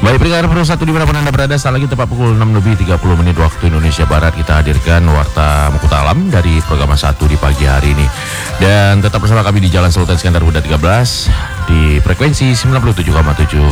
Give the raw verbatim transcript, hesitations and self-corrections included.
Baik, pendengar Pro satu dimanapun Anda berada, saat lagi tepat pukul enam lebih tiga puluh menit waktu Indonesia Barat, kita hadirkan Warta Mukuta Alam dari program satu di pagi hari ini. Dan tetap bersama kami di Jalan Sultan Iskandar Muda tiga belas di frekuensi sembilan puluh tujuh koma tujuh